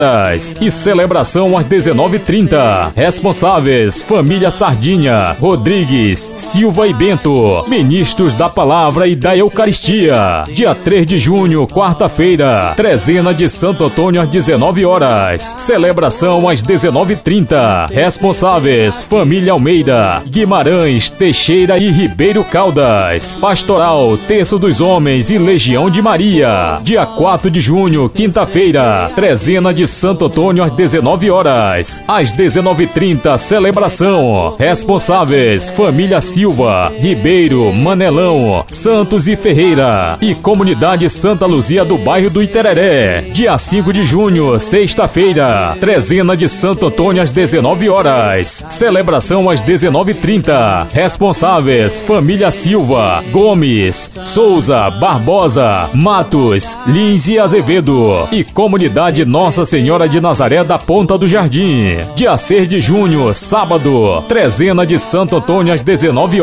e celebração às 19h30. Responsáveis: família Sardinha, Rodrigues, Silva e Bento, ministros da Palavra e da Eucaristia. Dia 3 de junho, quarta-feira, trezena de Santo Antônio às 19h. Celebração às 19h30. Responsáveis: família Almeida, Guimarães, Teixeira e Ribeiro Caldas. Pastoral: Terço dos Homens e Legião de Maria. Dia 4 de junho, quinta-feira, trezena de Santo Antônio às 19h. Às 19h30, celebração. Responsáveis: família Silva, Ribeiro, Manelão, Santos e Ferreira e comunidade Santa Luzia do bairro do Itereré. Dia 5 de junho, sexta-feira, trezena de Santo Antônio às 19h. Celebração às 19h30. Responsáveis: família Silva, Gomes, Souza, Barbosa, Matos, Lins e Azevedo e comunidade Nossa Senhora de Nazaré da Ponta do Jardim. Dia 6 de junho, sábado, trezena de Santo Antônio às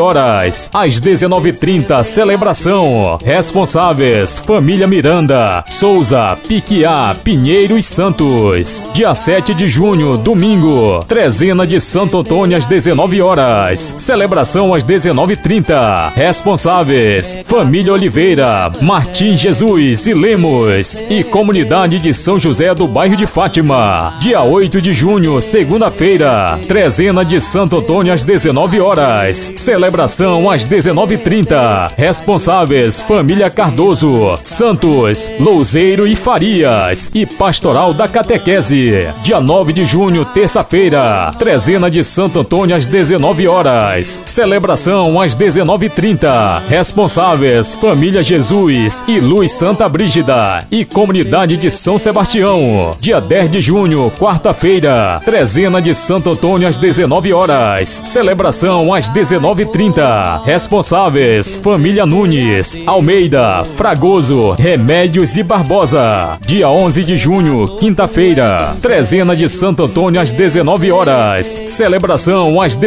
19h. Às 19h30, celebração. Responsáveis: família Miranda, Souza, Piquiá, Pinheiro e Santos. Dia 7 de junho, domingo, trezena de Santo Antônio às 19h. Celebração às 19h30. Responsáveis: família Oliveira, Martins Jesus e Lemos e comunidade de São José do bairro de Fátima. Dia 8 de junho, segunda-feira, trezena de Santo Antônio às 19h. Celebração às 19h30. Responsáveis: família Cardoso, Santos, Louzeiro e Farias e pastoral da catequese. Dia 9 de junho, terça-feira, trezena de Santo Antônio às 19h. Celebração às 19h30. Responsáveis: família Jesus e Luz Santa Brígida e comunidade de São Sebastião. Dia 10 de junho, quarta-feira, trezena de Santo Antônio às 19h. Celebração às 19h30. Responsáveis: família Nunes, Almeida, Fragoso, Remédios e Barbosa. Dia 11 de junho, quinta-feira, trezena de Santo Antônio às 19h. Celebração às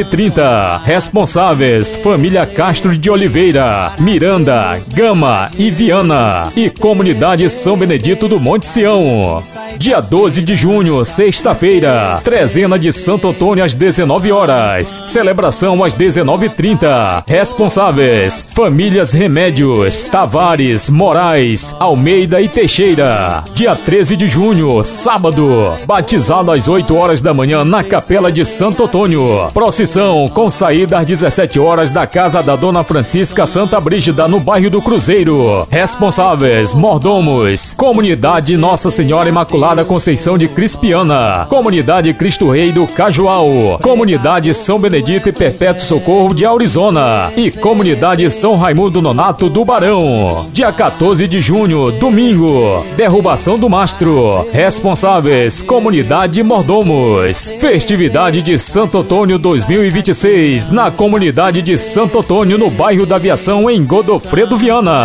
19h30. Responsáveis: família Castro de Oliveira, Miranda, Gama e Viana e comunidade São Benedito do Monte Sião. Dia 12 de junho, sexta-feira, trezena de Santo Antônio às 19h. Celebração às 19h30. Responsáveis: famílias Remédios, Tavares, Moraes, Almeida e Teixeira. Dia 13 de junho, sábado, batizado às 8h da manhã na Capela de Santo Antônio. Procissão com saída às 17h da casa da Dona Francisca Santa Brígida no bairro do Cruzeiro. Responsáveis: mordomos, comunidade Nossa Senhora Imaculada Conceição de Crispiana, comunidade Cristo Rei do Cajual, comunidade São Benedito e Perpétuo Socorro de Aurizona e comunidade São Raimundo Nonato do Barão. Dia 14 de junho, domingo, derrubação do mastro. Responsáveis: comunidade Mordomos. Festividade de Santo Antônio 2026 na comunidade de Santo Antônio no bairro da Aviação em Godofredo Viana.